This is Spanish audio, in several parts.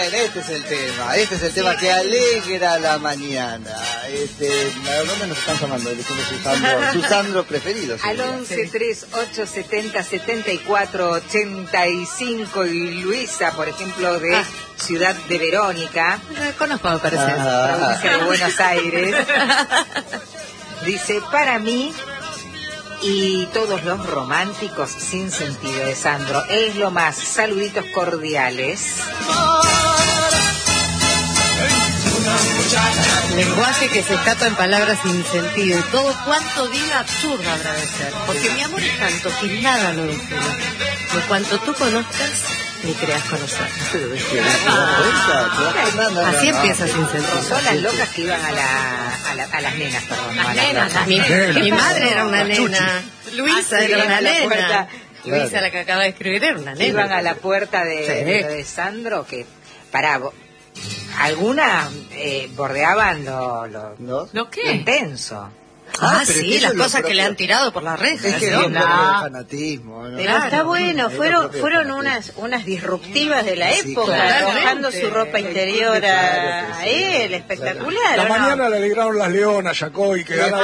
este es el tema que alegra la mañana. ¿Dónde nos están llamando? Su Sandro preferido. Al 11-3870-7485 y Luisa, por ejemplo, de Ciudad de Verónica. Conozco, me parece. Provincia de Buenos Aires. Dice, para mí y todos los románticos sin sentido de Sandro, es lo más. Saluditos cordiales. Lenguaje que se escapa en palabras sin sentido. Y todo cuanto diga absurdo habrá de ser. Porque mi amor es tanto que nada lo define. Por cuanto tú conozcas, ni creas conocer. Así empieza sin sentido. Son las locas que iban a las nenas, perdón. Las nenas. Mi madre era una nena. Luisa era una nena. Luisa, la que acaba de escribir, era una nena. Iban a la puerta de Sandro, que algunas bordeaban lo intenso. Sí, las cosas que le han tirado por las redes. Es que fanatismo, ¿no? Pero está bueno, fueron unas disruptivas de la época, arrojando su ropa interior a él, espectacular. La mañana le alegraron las leonas, Yacoy, que ganaron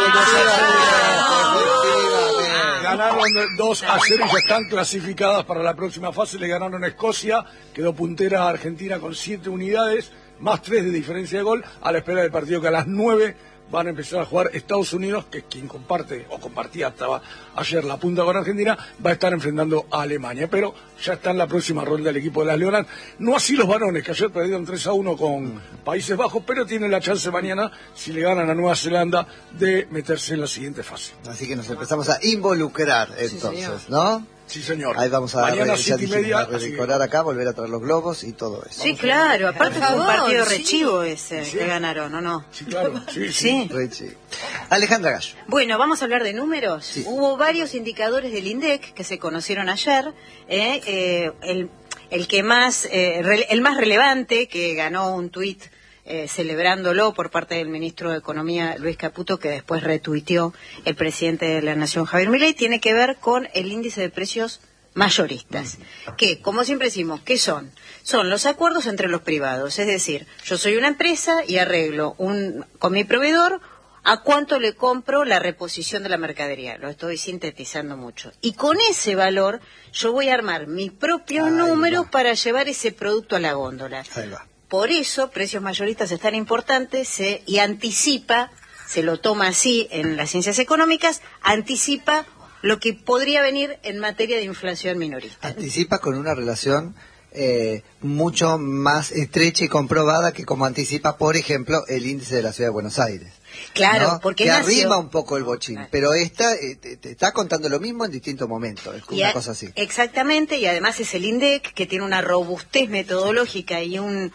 2-0 y ya están clasificadas para la próxima fase. Le ganaron a Escocia, quedó puntera a Argentina con 7 unidades, más 3 de diferencia de gol, a la espera del partido que a las 9 van a empezar a jugar Estados Unidos, que es quien compartía hasta ayer la punta con Argentina, va a estar enfrentando a Alemania, pero ya está en la próxima ronda el equipo de las Leonas, no así los varones, que ayer perdieron 3-1 con Países Bajos, pero tienen la chance mañana, si le ganan a Nueva Zelanda, de meterse en la siguiente fase. Así que nos empezamos a involucrar entonces, ¿no? Sí, señor. Ahí vamos a mañana redecorar acá, volver a traer los globos y todo eso. Sí, claro. Aparte fue un partido rechivo ese que ganaron, ¿o no? Sí, claro. Sí. Alejandra Gallo. Bueno, vamos a hablar de números. Sí. Hubo varios indicadores del INDEC que se conocieron ayer. El más relevante, que ganó un tuit celebrándolo por parte del ministro de Economía, Luis Caputo, que después retuiteó el presidente de la Nación, Javier Milei, tiene que ver con el índice de precios mayoristas, que, como siempre decimos, ¿qué son? Son los acuerdos entre los privados, es decir, yo soy una empresa y arreglo con mi proveedor a cuánto le compro la reposición de la mercadería, lo estoy sintetizando mucho, y con ese valor yo voy a armar mi propio número para llevar ese producto a la góndola. Ahí va. Por eso, precios mayoristas es tan importante y anticipa, se lo toma así en las ciencias económicas, anticipa lo que podría venir en materia de inflación minorista. Anticipa con una relación mucho más estrecha y comprobada que como anticipa, por ejemplo, el índice de la Ciudad de Buenos Aires. Claro, ¿no? porque que arriba un poco el bochín, pero esta te está contando lo mismo en distintos momentos, es como una cosa así. Exactamente, y además es el INDEC, que tiene una robustez metodológica y una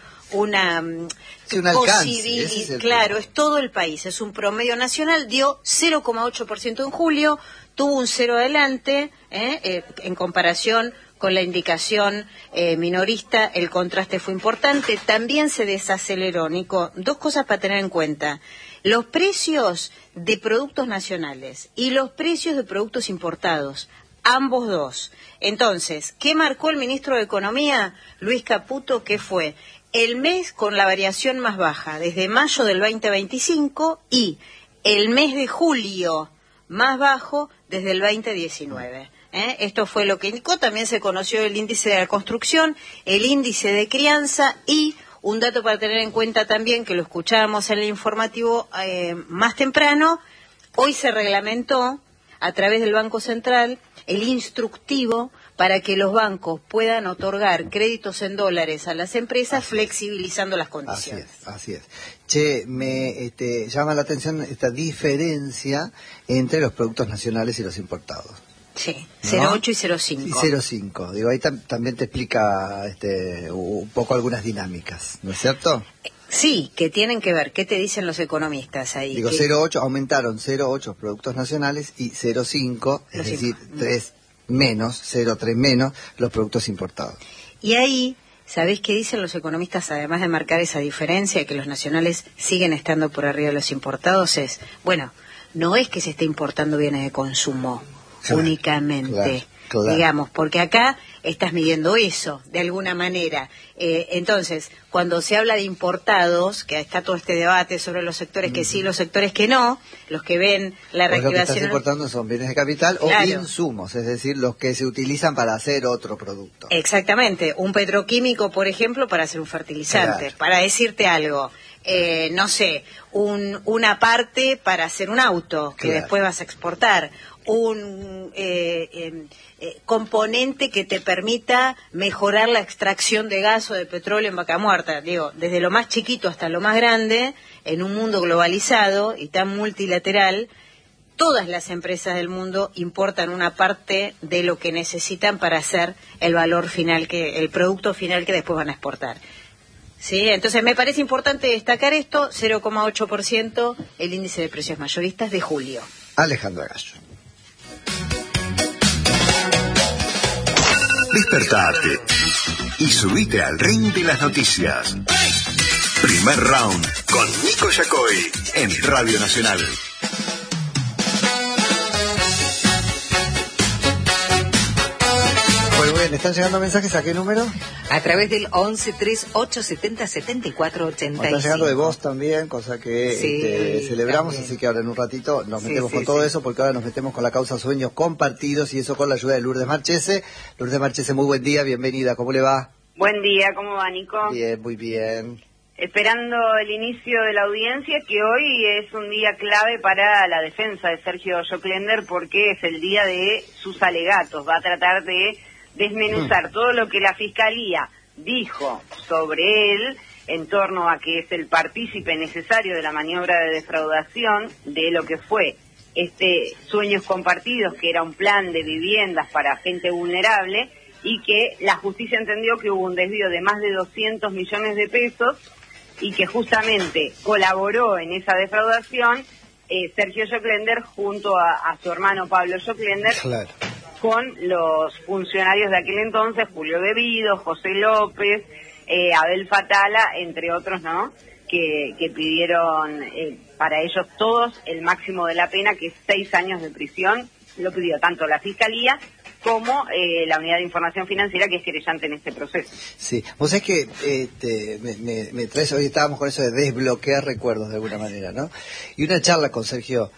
alcance, claro, es todo el país, es un promedio nacional, dio 0,8% en julio, tuvo un 0 adelante, en comparación con la indicación minorista, el contraste fue importante, también se desaceleró, Nico, 2 cosas para tener en cuenta: los precios de productos nacionales y los precios de productos importados, ambos dos. Entonces, ¿qué marcó el ministro de Economía, Luis Caputo? Que fue el mes con la variación más baja, desde mayo del 2025, y el mes de julio más bajo desde el 2019. Esto fue lo que indicó. También se conoció el índice de la construcción, el índice de crianza y un dato para tener en cuenta también, que lo escuchábamos en el informativo más temprano, hoy se reglamentó a través del Banco Central el instructivo para que los bancos puedan otorgar créditos en dólares a las empresas, flexibilizando las condiciones. Así es. Che, me llama la atención esta diferencia entre los productos nacionales y los importados. Sí, ¿no? 0,8 y 0,5. Y 0,5. Digo, ahí también te explica un poco algunas dinámicas, ¿no es cierto? Sí, que tienen que ver. ¿Qué te dicen los economistas ahí? Digo, 0,8, aumentaron 0,8 productos nacionales y 0,5, es decir, 3 menos, 0,3 menos los productos importados. Y ahí, ¿sabés qué dicen los economistas, además de marcar esa diferencia, que los nacionales siguen estando por arriba de los importados? No es que se esté importando bienes de consumo únicamente. Claro. Digamos, porque acá estás midiendo eso, de alguna manera. Entonces, cuando se habla de importados, que está todo este debate sobre los sectores que sí, los sectores que no, los que ven la Pues lo que reactivación... estás importando son bienes de capital Claro. o insumos, es decir, los que se utilizan para hacer otro producto. Exactamente, un petroquímico, por ejemplo, para hacer un fertilizante, Claro. para decirte algo, no sé, una parte para hacer un auto que Claro. después vas a exportar, un componente que te permita mejorar la extracción de gas o de petróleo en Vaca Muerta, digo, desde lo más chiquito hasta lo más grande, en un mundo globalizado y tan multilateral. Todas las empresas del mundo importan una parte de lo que necesitan para hacer el valor final, el producto final que después van a exportar. ¿Sí? Entonces me parece importante destacar esto, 0,8% el índice de precios mayoristas de julio. Alejandra Gallo. Despertate y subite al ring de las noticias. Primer round con Nico Yacoy en Radio Nacional. Muy bien, ¿están llegando mensajes a qué número? A través del 1138707485. Están llegando de voz también, cosa que Sí, celebramos, también. así que ahora en un ratito nos Sí, metemos sí, con todo sí. eso, porque ahora nos metemos con la causa Sueños Compartidos y eso con la ayuda de Lourdes Marchese. Lourdes Marchese, muy buen día, bienvenida, ¿cómo le va? Buen día, ¿cómo va, Nico? Bien, muy bien. Esperando el inicio de la audiencia, que hoy es un día clave para la defensa de Sergio Joclender, porque es el día de sus alegatos. Va a tratar de desmenuzar todo lo que la Fiscalía dijo sobre él en torno a que es el partícipe necesario de la maniobra de defraudación de lo que fue Sueños Compartidos, que era un plan de viviendas para gente vulnerable, y que la justicia entendió que hubo un desvío de más de 200 millones de pesos y que justamente colaboró en esa defraudación Sergio Joclender junto a su hermano Pablo Joclender, Claro. con los funcionarios de aquel entonces, Julio Devido, José López, Abel Fatala, entre otros, ¿no?, que pidieron para ellos todos el máximo de la pena, que es 6 años de prisión. Lo pidió tanto la Fiscalía como la Unidad de Información Financiera, que es querellante en este proceso. Sí, vos sabés que me traes, hoy estábamos con eso de desbloquear recuerdos de alguna manera, ¿no? Y una charla con Sergio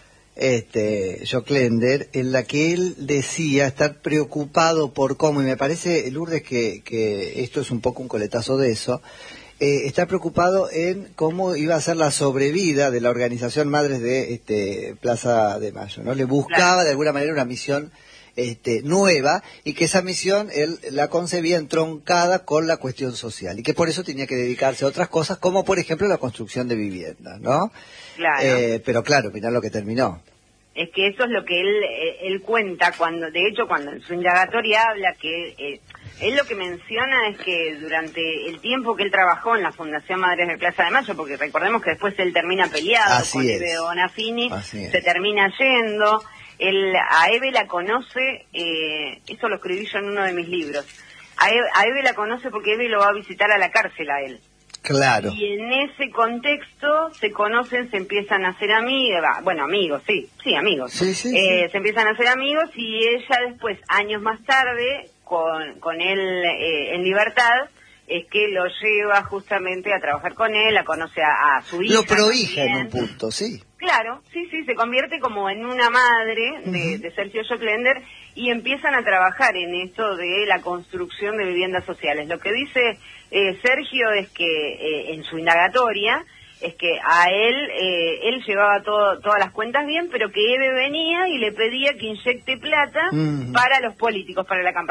Joclender, en la que él decía estar preocupado por cómo, y me parece, Lourdes, que esto es un poco un coletazo de eso, está preocupado en cómo iba a ser la sobrevida de la organización Madres de Plaza de Mayo, ¿no? Le buscaba Claro. de alguna manera una misión nueva, y que esa misión él la concebía entroncada con la cuestión social y que por eso tenía que dedicarse a otras cosas, como por ejemplo la construcción de viviendas, ¿no? Claro. Pero claro, mirá lo que terminó. Es que eso es lo que él cuenta, cuando en su indagatoria habla que él lo que menciona es que durante el tiempo que él trabajó en la Fundación Madres de Plaza de Mayo, porque recordemos que después él termina peleado Así con es. Eve Bonafini, Así es. se termina yendo, a Eve la conoce, eso lo escribí yo en uno de mis libros, a Eve la conoce porque Eve lo va a visitar a la cárcel a él. Claro. Y en ese contexto se conocen, se empiezan a hacer amigos, amigos. Sí, sí, sí. Se empiezan a hacer amigos, y ella después, años más tarde, con él en libertad, es que lo lleva justamente a trabajar con él, la conoce a su hija. Lo prohija en también. un punto, sí. Claro, sí, se convierte como en una madre de Sergio Joclender, y empiezan a trabajar en esto de la construcción de viviendas sociales. Lo que dice Sergio es que en su indagatoria es que a él llevaba todas las cuentas bien, pero que Eve venía y le pedía que inyecte plata para los políticos, para la campaña.